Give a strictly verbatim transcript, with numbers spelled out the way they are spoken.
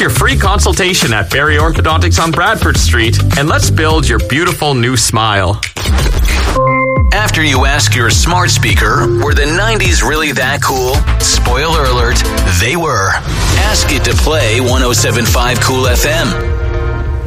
your free consultation at Barry Orthodontics on Bradford Street, and let's build your beautiful new smile. After you ask your smart speaker, were the nineties really that cool? Spoiler alert, they were. Ask it to play one oh seven point five Cool F M.